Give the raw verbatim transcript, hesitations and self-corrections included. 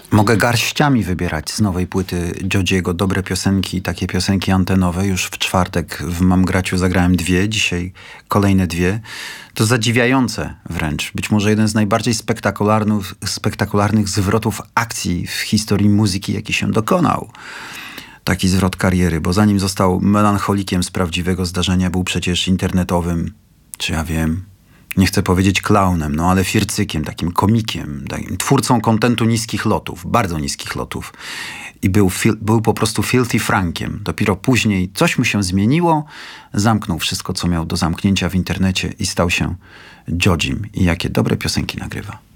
Mogę garściami wybierać z nowej płyty Jodziego dobre piosenki, takie piosenki antenowe. Już w czwartek w Mam Graciu zagrałem dwie, dzisiaj kolejne dwie. To zadziwiające wręcz. Być może jeden z najbardziej spektakularnych, spektakularnych zwrotów akcji w historii muzyki, jaki się dokonał. Taki zwrot kariery, bo zanim został melancholikiem z prawdziwego zdarzenia, był przecież internetowym, czy ja wiem, nie chcę powiedzieć klaunem, no ale fircykiem, takim komikiem, takim twórcą kontentu niskich lotów, bardzo niskich lotów. I był, fil, był po prostu filthy Frankiem. Dopiero później coś mu się zmieniło, zamknął wszystko, co miał do zamknięcia w internecie i stał się Jodzim. I jakie dobre piosenki nagrywa.